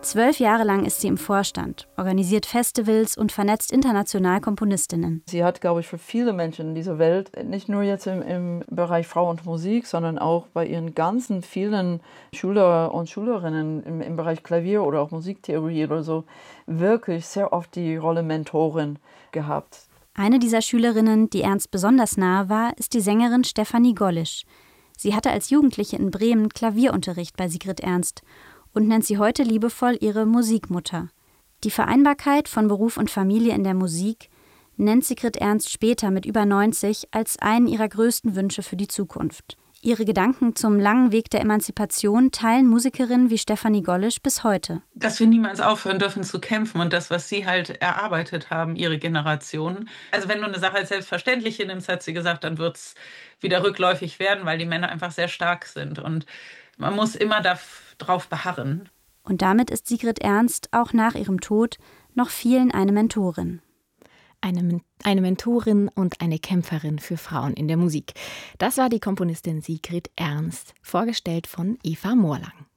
12 Jahre lang ist sie im Vorstand, organisiert Festivals und vernetzt international Komponistinnen. Sie hat, glaube ich, für viele Menschen in dieser Welt, nicht nur jetzt im Bereich Frau und Musik, sondern auch bei ihren ganzen vielen Schüler und Schülerinnen im Bereich Klavier oder auch Musiktheorie oder so, wirklich sehr oft die Rolle Mentorin gehabt. Eine dieser Schülerinnen, die Ernst besonders nahe war, ist die Sängerin Stefanie Gollisch. Sie hatte als Jugendliche in Bremen Klavierunterricht bei Sigrid Ernst und nennt sie heute liebevoll ihre Musikmutter. Die Vereinbarkeit von Beruf und Familie in der Musik nennt Sigrid Ernst später mit über 90 als einen ihrer größten Wünsche für die Zukunft. Ihre Gedanken zum langen Weg der Emanzipation teilen Musikerinnen wie Stefanie Gollisch bis heute. Dass wir niemals aufhören dürfen zu kämpfen und das, was sie halt erarbeitet haben, ihre Generation. Also wenn du eine Sache als selbstverständlich nimmst, hat sie gesagt, dann wird es wieder rückläufig werden, weil die Männer einfach sehr stark sind. Und man muss immer darauf beharren. Und damit ist Sigrid Ernst auch nach ihrem Tod noch vielen eine Mentorin. Eine Mentorin und eine Kämpferin für Frauen in der Musik. Das war die Komponistin Sigrid Ernst, vorgestellt von Eva Morlang.